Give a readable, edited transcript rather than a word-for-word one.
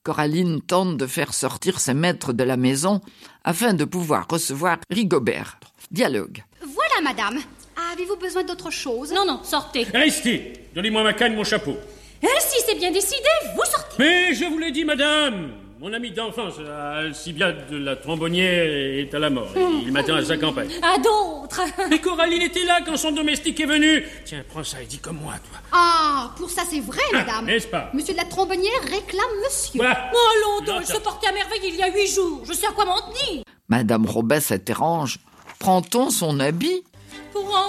Coraline tente de faire sortir ses maîtres de la maison afin de pouvoir recevoir Rigobert. Dialogue. Voilà, madame. Avez-vous besoin d'autre chose? Non, sortez. Restez. Donnez-moi ma canne, mon chapeau. Si c'est bien décidé, vous sortez. Mais je vous l'ai dit, madame. Mon ami d'enfance, Alcibiade de la Trombonnière, est à la mort. Il m'attend à sa campagne. À d'autres. Mais Coraline était là quand son domestique est venu. Tiens, prends ça et dis comme moi, toi. Ah, pour ça c'est vrai, madame. N'est-ce pas? Monsieur de la Trombonnière réclame monsieur. Voilà. Oh, l'eau se portait à merveille il y a 8 jours. Je sais à quoi m'en tenir. Madame Robet s'interroge. Prend-on son habit? Pour